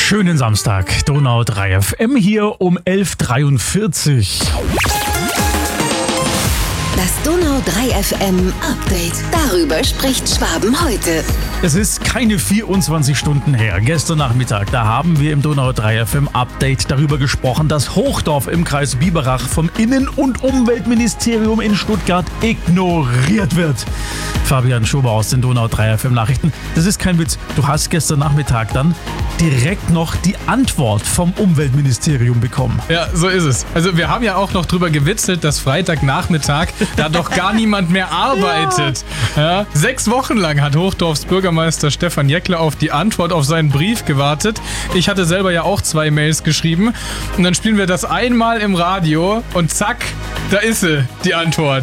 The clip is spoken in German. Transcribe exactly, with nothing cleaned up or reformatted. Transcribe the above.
Schönen Samstag, Donau drei F M hier um elf Uhr dreiundvierzig. Das Donau drei F M Update. Darüber spricht Schwaben heute. Es ist keine vierundzwanzig Stunden her. Gestern Nachmittag, da haben wir im Donau drei F M Update darüber gesprochen, dass Hochdorf im Kreis Biberach vom Innen- und Umweltministerium in Stuttgart ignoriert wird. Fabian Schober aus den Donau drei F M Nachrichten. Das ist kein Witz. Du hast gestern Nachmittag dann direkt noch die Antwort vom Umweltministerium bekommen. Ja, so ist es. Also wir haben ja auch noch drüber gewitzelt, dass Freitagnachmittag da doch gar niemand mehr arbeitet. Ja. Ja, sechs Wochen lang hat Hochdorfs Bürgermeister Stefan Jäckle auf die Antwort auf seinen Brief gewartet. Ich hatte selber ja auch zwei Mails geschrieben. Und dann spielen wir das einmal im Radio und zack, da ist sie, die Antwort.